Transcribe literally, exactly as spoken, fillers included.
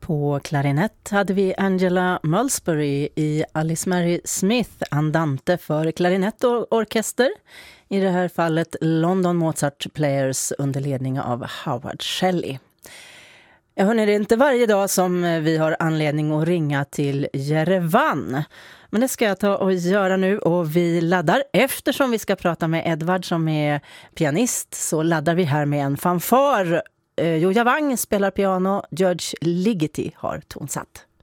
På klarinett hade vi Angela Mulsbury i Alice Mary Smith Andante för klarinett och orkester. I det här fallet London Mozart Players under ledning av Howard Shelley. Jag hörde det inte varje dag som vi har anledning att ringa till Jerevan. Men det ska jag ta och göra nu och vi laddar eftersom vi ska prata med Edvard som är pianist så laddar vi här med en fanfar. Joja Wang spelar piano, George Ligeti har tonsatt.